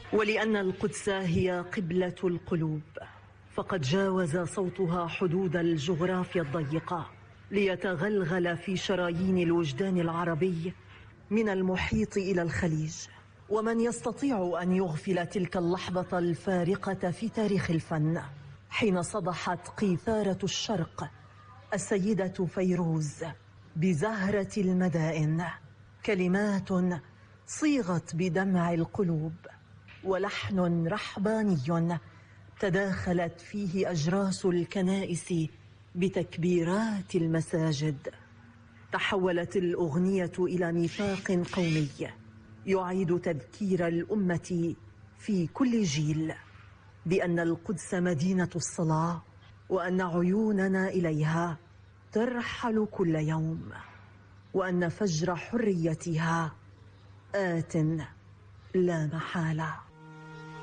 ولأن القدس هي قبلة القلوب، فقد جاوز صوتها حدود الجغرافيا الضيقة ليتغلغل في شرايين الوجدان العربي من المحيط إلى الخليج. ومن يستطيع أن يغفل تلك اللحظة الفارقة في تاريخ الفن، حين صدحت قيثارة الشرق السيدة فيروز بزهرة المدائن، كلمات صيغت بدمع القلوب ولحن رحباني تداخلت فيه أجراس الكنائس بتكبيرات المساجد. تحولت الأغنية إلى ميثاق قومي يعيد تذكير الأمة في كل جيل بأن القدس مدينة الصلاة، وأن عيوننا إليها ترحل كل يوم، وأن فجر حريتها آت لا محالة.